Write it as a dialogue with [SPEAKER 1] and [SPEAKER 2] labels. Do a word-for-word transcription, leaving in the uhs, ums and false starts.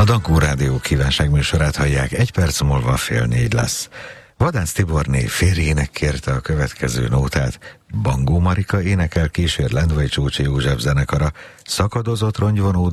[SPEAKER 1] A Dankó Rádió kívánságműsorát hallják, egy perc múlva fél négy lesz. Vadász Tiborné férjének kérte a következő nótát. Bangó Marika énekel, kísér Lendvai Csócsi József zenekara, szakadozott rongyvonó